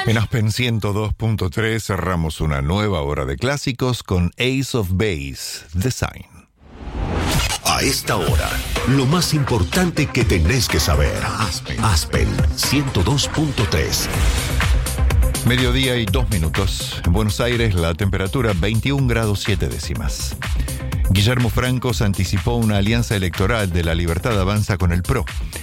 En Aspen 102.3 cerramos una nueva hora de clásicos con Ace of Base, Design. A esta hora, lo más importante que tenés que saber. Aspen 102.3. Mediodía y 2 minutos. En Buenos Aires la temperatura 21 grados 7 décimas. Guillermo Franco se anticipó una alianza electoral de La Libertad Avanza con el PRO.